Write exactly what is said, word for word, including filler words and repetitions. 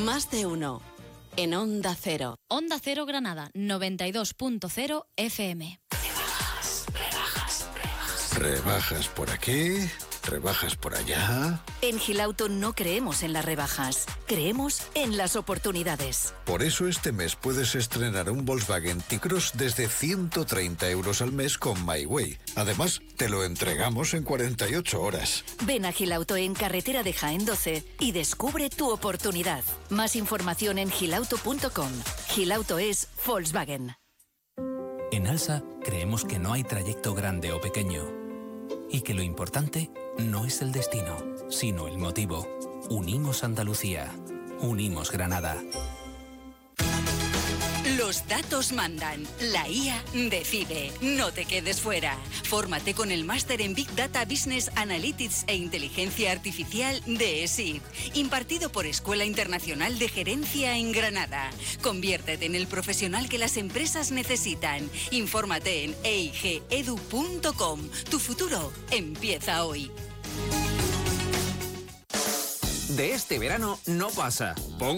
Más de uno. En Onda Cero. Onda Cero Granada, noventa y dos punto cero F M. Rebajas, rebajas, rebajas. Rebajas por aquí, rebajas por allá. En Gilauto no creemos en las rebajas, creemos en las oportunidades. Por eso este mes puedes estrenar un Volkswagen T-Cross desde ciento treinta euros al mes con MyWay. Además, te lo entregamos en cuarenta y ocho horas. Ven a Gilauto en carretera de Jaén doce y descubre tu oportunidad. Más información en gilauto punto com. Gilauto es Volkswagen. En Alsa creemos que no hay trayecto grande o pequeño y que lo importante no es el destino, sino el motivo. Unimos Andalucía. Unimos Granada. Los datos mandan. La I A decide. No te quedes fuera. Fórmate con el máster en Big Data Business Analytics e Inteligencia Artificial de E S I D, impartido por Escuela Internacional de Gerencia en Granada. Conviértete en el profesional que las empresas necesitan. Infórmate en e i g edu punto com. Tu futuro empieza hoy. De este verano no pasa. Pon